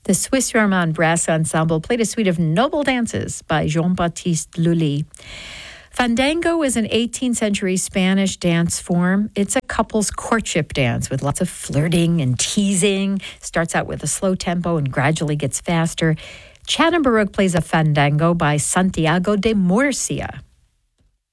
The Swiss Romand Brass Ensemble played a suite of noble dances by Jean-Baptiste Lully. Fandango is an 18th century Spanish dance form. It's a couple's courtship dance with lots of flirting and teasing. Starts out with a slow tempo and gradually gets faster. Chad and Baruch plays a fandango by Santiago de Murcia.